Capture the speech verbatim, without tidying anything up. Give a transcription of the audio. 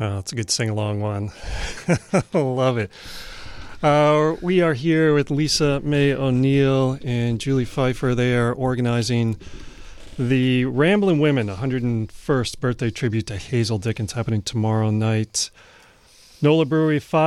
Oh, it's a good sing-along one. Love it. Uh, we are here with Lisa May O'Neill and Julie Pfeiffer. They are organizing the Ramblin' Women one hundred first birthday tribute to Hazel Dickens happening tomorrow night. Nola Brewery, five